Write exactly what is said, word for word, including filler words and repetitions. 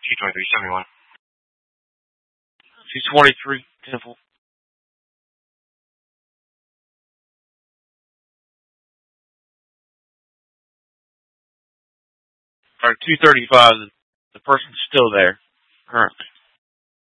two twenty-three seventy-one. two twenty-three, Temple. Or two thirty-five, the, the person's still there, currently.